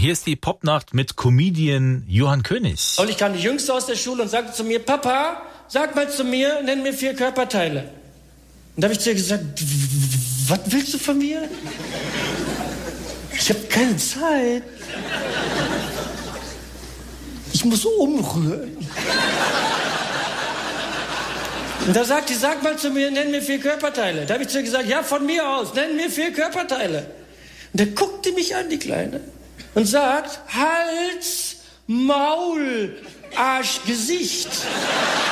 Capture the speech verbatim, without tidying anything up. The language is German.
Hier ist die Popnacht mit Comedian Johann König. Und ich kam die Jüngste aus der Schule und sagte zu mir, Papa, sag mal zu mir, nenn mir vier Körperteile. Und da habe ich zu ihr gesagt, was willst du von mir? Ich habe keine Zeit. Ich muss umrühren. Und da sagt sie, sag mal zu mir, nenn mir vier Körperteile. Da habe ich zu ihr gesagt, ja, von mir aus, nenn mir vier Körperteile. Und der guckte mich an, die Kleine, und sagt, Hals, Maul, Arsch, Gesicht.